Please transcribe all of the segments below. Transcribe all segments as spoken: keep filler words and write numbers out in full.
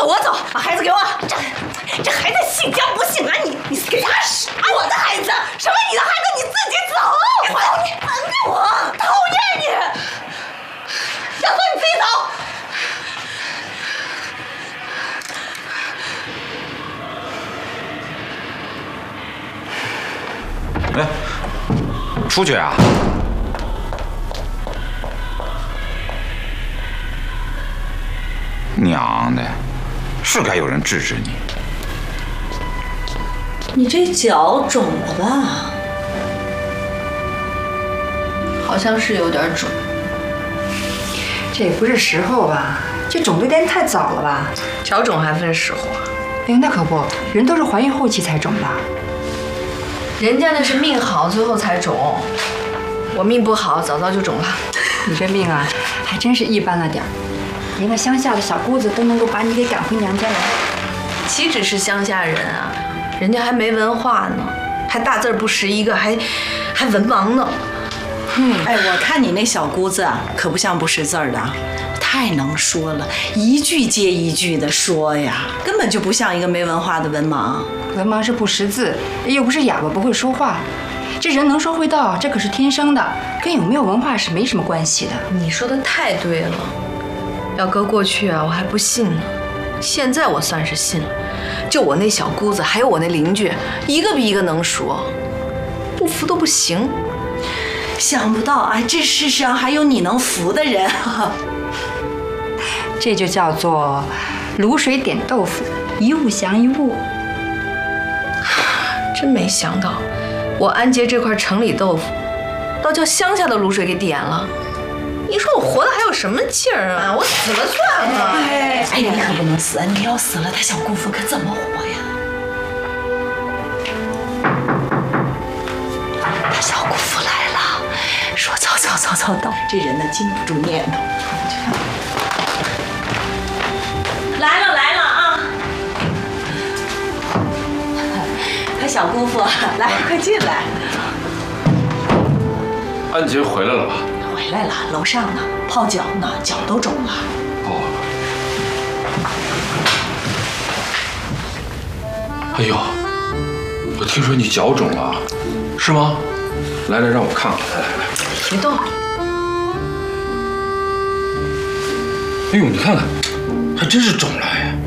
走，我走，把孩子给我。这这还在信将不信啊！你你给他啥？我的孩子，什么你的孩子？你自己走！我你烦我，讨厌你！小孙，你自己走。 哎，出去啊！娘的，是该有人制止你。 你这脚肿了吧？ 好像是有点肿。 这也不是时候吧？这肿的有点太早了吧？ 脚肿还分时候啊？ 哎呦，那可不，人都是怀孕后期才肿的。 人家那是命好，最后才肿。我命不好，早早就肿了。 你这命啊，还真是一般了点儿，连个乡下的小姑子都能够把你给赶回娘家来。 岂止是乡下人啊，人家还没文化呢，还大字不识一个，还还文盲呢。 嗯，哎，我看你那小姑子啊，可不像不识字儿的，太能说了，一句接一句的说呀，根本就不像一个没文化的文盲。 文盲是不识字，又不是哑巴不会说话。这人能说会道，这可是天生的，跟有没有文化是没什么关系的。 你说的太对了，要搁过去啊，我还不信呢，现在我算是信了。就我那小姑子，还有我那邻居，一个比一个能说，不服都不行。 想不到啊，这世上还有你能服的人啊！ 这就叫做卤水点豆腐，一物降一物。 真没想到，我安杰这块城里豆腐，倒叫乡下的卤水给点了。你说我活的还有什么劲儿啊？我死了算了。 哎哎，你可不能死啊！你要死了，他小姑父可怎么活呀？他小姑父来了，说早早早早到，这人呢禁不住念头。来了来了啊！他小姑父，来，快进来。 安杰回来了吧？ 回来了，楼上呢，泡脚呢，脚都肿了。 哦。哎呦，我听说你脚肿了，是吗？来来，让我看看，来来来。 别动。 哎呦，你看看，还真是肿了哎。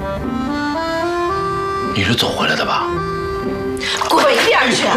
你是走回来的吧？ 滚一边去！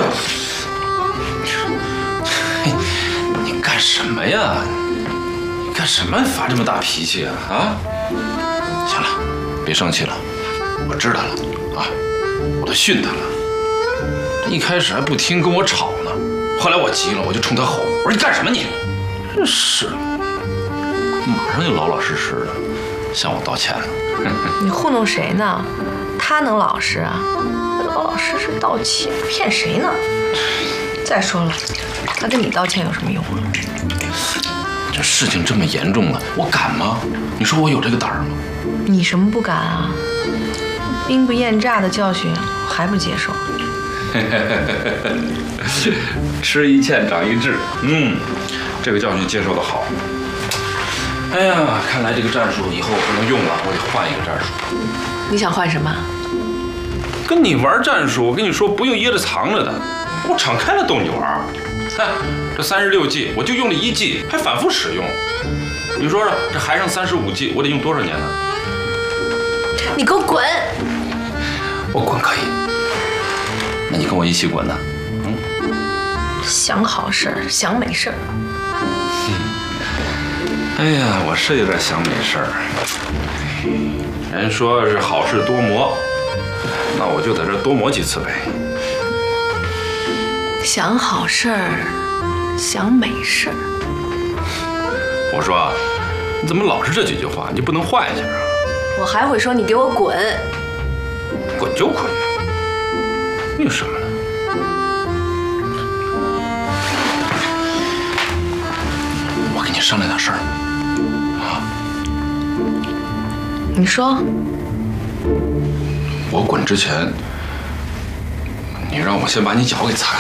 你干什么呀？你干什么发这么大脾气啊？啊！行了，别生气了，我知道了啊，我都训他了。一开始还不听，跟我吵呢，后来我急了，我就冲他吼，我说你干什么你？真是，马上就老老实实的向我道歉了。 你糊弄谁呢？他能老实啊？老老实实道歉，骗谁呢？再说了，他跟你道歉有什么用啊？ 这事情这么严重了，我敢吗？你说我有这个胆儿吗？ 你什么不敢啊？兵不厌诈的教训我还不接受？ 吃一堑长一智，嗯，这个教训接受的好。哎呀，看来这个战术以后不能用了，我得换一个战术。 你想换什么？ 跟你玩战术，我跟你说不用掖着藏着的，我敞开了逗你玩。看这三十六计，我就用了一计，还反复使用。你说说，这还剩三十五计，我得用多少年呢？ 你给我滚！ 我滚可以，那你跟我一起滚呢？嗯。 想好事儿，想美事儿。 哎呀，我是有点想美事儿。人说是好事多磨，那我就在这多磨几次呗。 想好事儿，想美事儿。 我说啊，你怎么老是这几句话？你不能换一下啊？ 我还会说你给我滚， 滚就可以，为什么呢？我跟你商量点事儿啊。 你说。 我滚之前，你让我先把你脚给踩